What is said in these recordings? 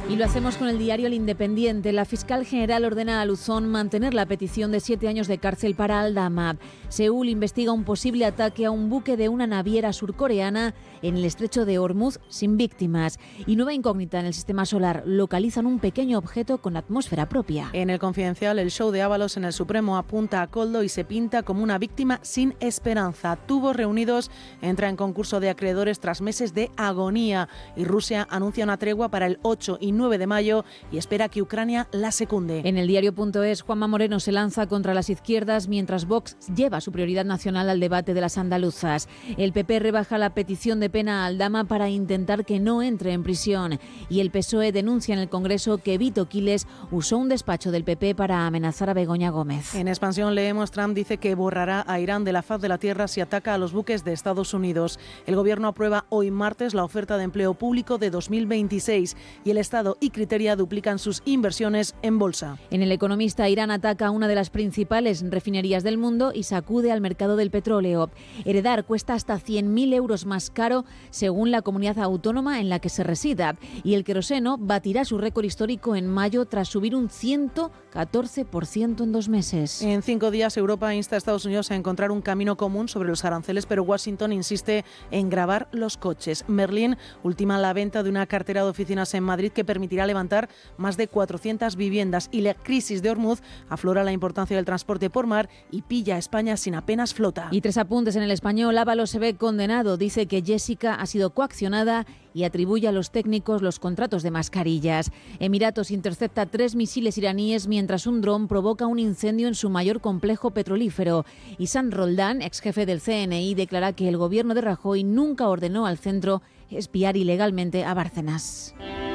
Y lo hacemos con el diario El Independiente. La fiscal general ordena a Luzón mantener la petición de 7 años de cárcel para Aldama. Seúl investiga un posible ataque a un buque de una naviera surcoreana en el estrecho de Hormuz sin víctimas. Y nueva incógnita en el sistema solar. Localizan un pequeño objeto con atmósfera propia. En El Confidencial, el show de Ábalos en el Supremo apunta a Koldo y se pinta como una víctima sin esperanza. Tubos reunidos entra en concurso de acreedores tras meses de agonía. Y Rusia anuncia una tregua para el 8 y 9 de mayo y espera que Ucrania la secunde. En el diario.es, Juanma Moreno se lanza contra las izquierdas mientras Vox lleva su prioridad nacional al debate de las andaluzas. El PP rebaja la petición de pena a Aldama para intentar que no entre en prisión. Y el PSOE denuncia en el Congreso que Vito Quiles usó un despacho del PP para amenazar a Begoña Gómez. En Expansión leemos: Trump dice que borrará a Irán de la faz de la tierra si ataca a los buques de Estados Unidos. El Gobierno aprueba hoy martes la oferta de empleo público de 2026 y el Estado y Criteria duplican sus inversiones en bolsa. En El Economista, Irán ataca a una de las principales refinerías del mundo y sacude al mercado del petróleo. Heredar cuesta hasta 100.000 euros más caro según la comunidad autónoma en la que se resida. Y el queroseno batirá su récord histórico en mayo tras subir un 114% en 2 meses. En 5 días, Europa insta a Estados Unidos a encontrar un camino común sobre los aranceles, pero Washington insiste en gravar los coches. Merlin ultima la venta de una cartera de oficinas en Madrid que permitirá levantar más de 400 viviendas, y la crisis de Hormuz aflora la importancia del transporte por mar y pilla a España sin apenas flota. Y 3 apuntes en El Español. Ábalos se ve condenado, dice que Jessica ha sido coaccionada y atribuye a los técnicos los contratos de mascarillas. Emiratos intercepta 3 misiles iraníes mientras un dron provoca un incendio en su mayor complejo petrolífero. Y San Roldán, ex jefe del CNI, declara que el gobierno de Rajoy nunca ordenó al centro espiar ilegalmente a Bárcenas.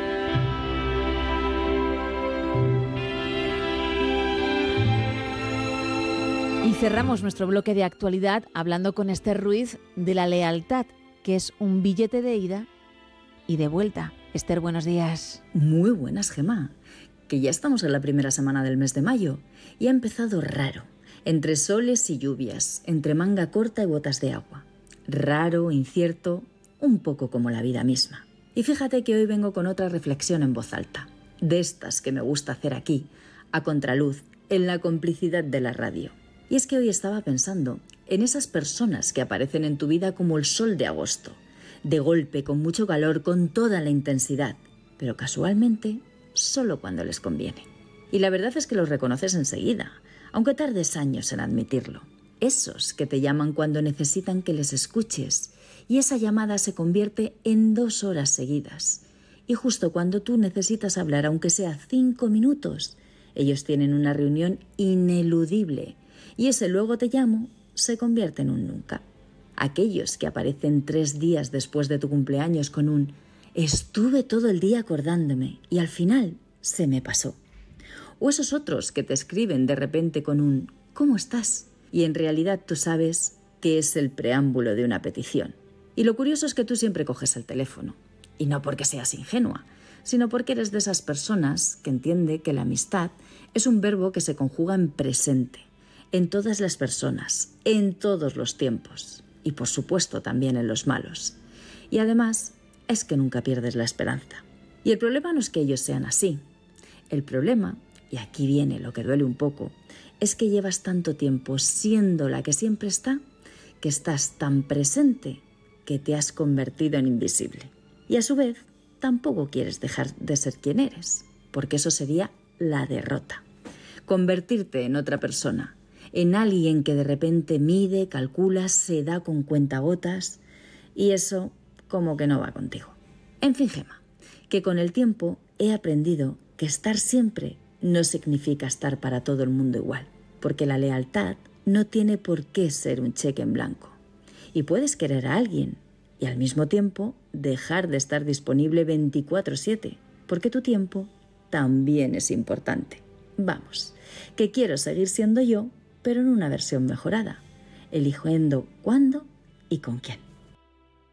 Y cerramos nuestro bloque de actualidad hablando con Esther Ruiz de la lealtad, que es un billete de ida y de vuelta. Esther, buenos días. Muy buenas, Gemma. Que ya estamos en la primera semana del mes de mayo y ha empezado raro, entre soles y lluvias, entre manga corta y botas de agua. Raro, incierto, un poco como la vida misma. Y fíjate que hoy vengo con otra reflexión en voz alta, de estas que me gusta hacer aquí, a contraluz, en la complicidad de la radio. Y es que hoy estaba pensando en esas personas que aparecen en tu vida como el sol de agosto, de golpe, con mucho calor, con toda la intensidad, pero casualmente solo cuando les conviene. Y la verdad es que los reconoces enseguida, aunque tardes años en admitirlo. Esos que te llaman cuando necesitan que les escuches, y esa llamada se convierte en 2 horas seguidas. Y justo cuando tú necesitas hablar, aunque sea 5 minutos, ellos tienen una reunión ineludible, y ese luego te llamo se convierte en un nunca. Aquellos que aparecen 3 días después de tu cumpleaños con un estuve todo el día acordándome y al final se me pasó. O esos otros que te escriben de repente con un ¿cómo estás? Y en realidad tú sabes que es el preámbulo de una petición. Y lo curioso es que tú siempre coges el teléfono. Y no porque seas ingenua, sino porque eres de esas personas que entiende que la amistad es un verbo que se conjuga en presente, en todas las personas, en todos los tiempos y por supuesto también en los malos. Y además es que nunca pierdes la esperanza. Y el problema no es que ellos sean así. El problema, y aquí viene lo que duele un poco, es que llevas tanto tiempo siendo la que siempre está, que estás tan presente que te has convertido en invisible. Y a su vez tampoco quieres dejar de ser quien eres, porque eso sería la derrota. Convertirte en otra persona, en alguien que de repente mide, calcula, se da con cuentagotas, y eso como que no va contigo. En fin, Gemma, que con el tiempo he aprendido que estar siempre no significa estar para todo el mundo igual, porque la lealtad no tiene por qué ser un cheque en blanco. Y puedes querer a alguien y al mismo tiempo dejar de estar disponible 24/7, porque tu tiempo también es importante. Vamos, que quiero seguir siendo yo, pero en una versión mejorada, eligiendo cuándo y con quién.